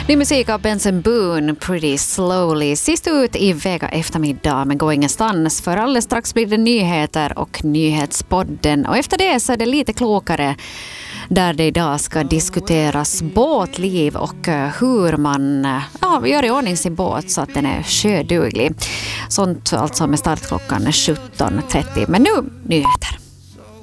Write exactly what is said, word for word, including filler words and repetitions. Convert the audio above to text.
Ny musik av Benson Boone, Pretty Slowly. Sist ut i Vega eftermiddag, men gå ingenstans. För alldeles strax blir det nyheter och nyhetspodden. Och efter det så är det lite klokare, där det idag ska diskuteras båtliv och hur man ja, gör i ordning sin båt så att den är sjöduglig. Sånt alltså med startklockan sjutton trettio. Men nu nyheter.